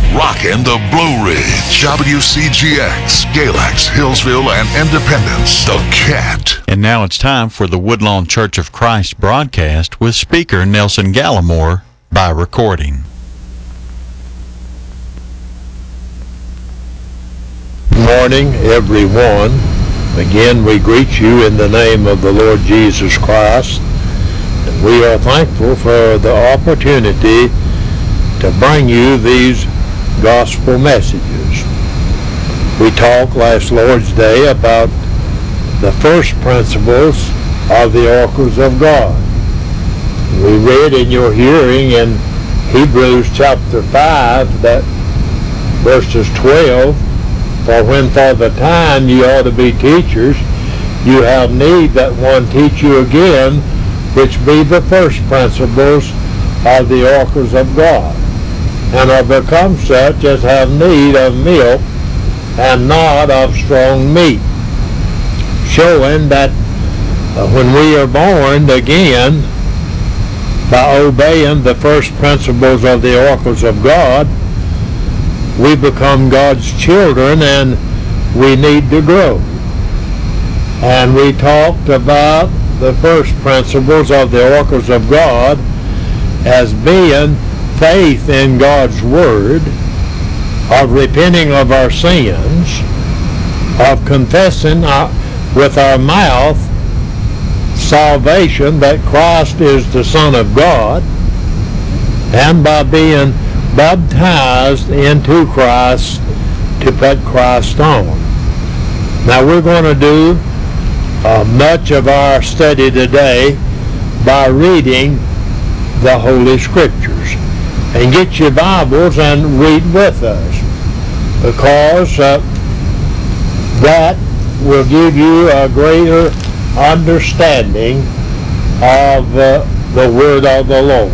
Rockin' the Blue Ridge, WCGX, Galax, Hillsville, and Independence, The Cat. And now it's time for the Woodlawn Church of Christ broadcast with speaker Nelson Gallimore by recording. Good morning, everyone. Again, we greet you in the name of the Lord Jesus Christ. And we are thankful for the opportunity to bring you these gospel messages. We talked last Lord's Day about the first principles of the oracles of God. We read in your hearing in Hebrews chapter 5 that verses 12, for when for the time ye ought to be teachers, you have need that one teach you again, which be the first principles of the oracles of God, and are become such as have need of milk and not of strong meat, showing that when we are born again by obeying the first principles of the oracles of God, we become God's children and we need to grow. And we talked about the first principles of the oracles of God as being faith in God's Word, of repenting of our sins, of confessing with our mouth salvation that Christ is the Son of God, and by being baptized into Christ to put Christ on. Now we're going to do much of our study today by reading the Holy Scriptures. And get your Bibles and read with us, because that will give you a greater understanding of the Word of the Lord.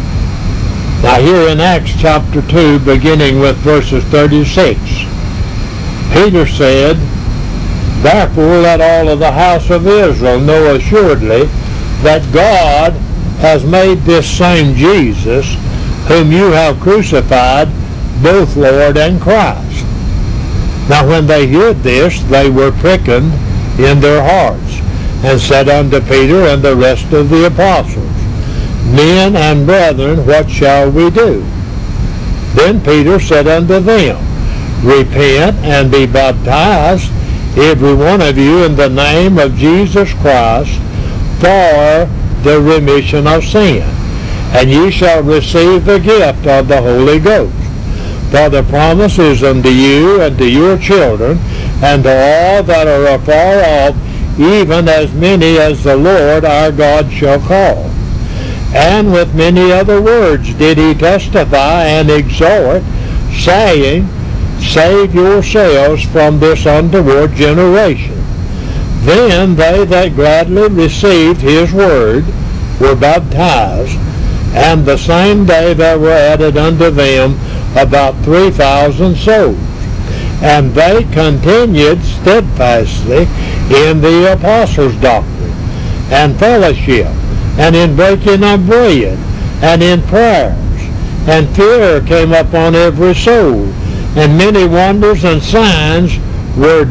Now here in Acts chapter 2, beginning with verses 36, Peter said, therefore let all of the house of Israel know assuredly that God has made this same Jesus, whom you have crucified, both Lord and Christ. Now when they heard this, they were prickened in their hearts, and said unto Peter and the rest of the apostles, men and brethren, what shall we do? Then Peter said unto them, repent and be baptized, every one of you, in the name of Jesus Christ, for the remission of sin. And ye shall receive the gift of the Holy Ghost. For the promise is unto you and to your children, and to all that are afar off, even as many as the Lord our God shall call. And with many other words did he testify and exhort, saying, save yourselves from this untoward generation. Then they that gladly received his word were baptized, and the same day there were added unto them about 3,000 souls. And they continued steadfastly in the apostles' doctrine, and fellowship, and in breaking of bread, and in prayers. And fear came upon every soul, and many wonders and signs were